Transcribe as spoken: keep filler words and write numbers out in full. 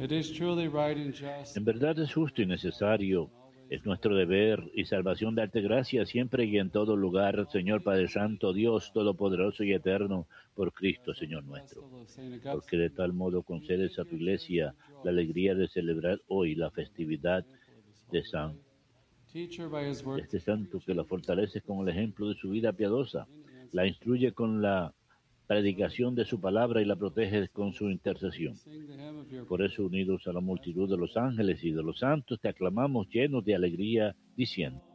En verdad es justo y necesario, es nuestro deber y salvación darte gracias siempre y en todo lugar, Señor Padre Santo, Dios Todopoderoso y Eterno, por Cristo, Señor nuestro. Porque de tal modo concedes a tu Iglesia la alegría de celebrar hoy la festividad de San de este santo, que la fortalece con el ejemplo de su vida piadosa, la instruye con la predicación de su palabra y la protege con su intercesión. Por eso, unidos a la multitud de los ángeles y de los santos, te aclamamos llenos de alegría, diciendo: